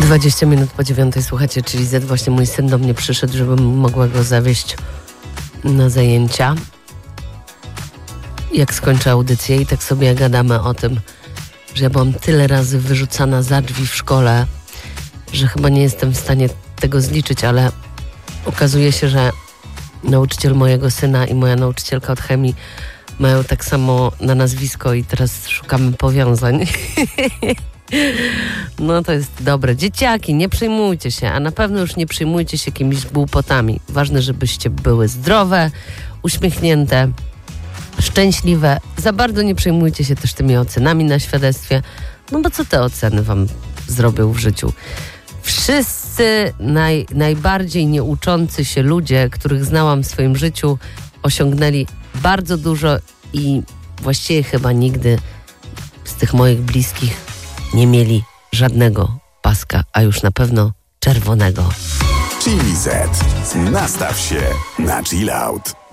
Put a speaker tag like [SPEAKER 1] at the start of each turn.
[SPEAKER 1] 20 minut po 9 słuchacie, czyli Z. Właśnie mój syn do mnie przyszedł, żebym mogła go zawieźć na zajęcia. Jak skończę audycję i tak sobie gadamy o tym, że ja byłam tyle razy wyrzucana za drzwi w szkole, że chyba nie jestem w stanie tego zliczyć, ale okazuje się, że nauczyciel mojego syna i moja nauczycielka od chemii mają tak samo na nazwisko i teraz szukamy powiązań. No to jest dobre. Dzieciaki, nie przejmujcie się, a na pewno już nie przejmujcie się jakimiś głupotami. Ważne, żebyście były zdrowe, uśmiechnięte, szczęśliwe. Za bardzo nie przejmujcie się też tymi ocenami na świadectwie, no bo co te oceny wam zrobią w życiu? Wszyscy najbardziej nieuczący się ludzie, których znałam w swoim życiu, osiągnęli bardzo dużo i właściwie chyba nigdy z tych moich bliskich nie mieli żadnego paska, a już na pewno czerwonego.
[SPEAKER 2] Chili Z. Nastaw się na chill out.